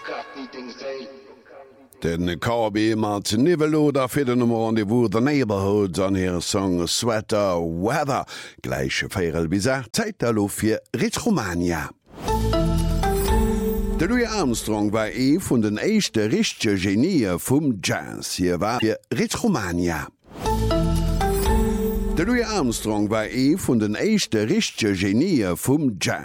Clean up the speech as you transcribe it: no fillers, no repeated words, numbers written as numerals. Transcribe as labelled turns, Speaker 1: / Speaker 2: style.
Speaker 1: Den KB mat Niveloder fir den Nummer an de wo der Neighborhood an hire Song Sweater Weather. Gleiche Féel bis Zäit allo fir Retromania. De Louis Armstrong war vun den éischte richchte Genie vum Jazz. Hier war fir Retromania. De Louis Armstrong war vun den éischte richchte Genie vum Jazz.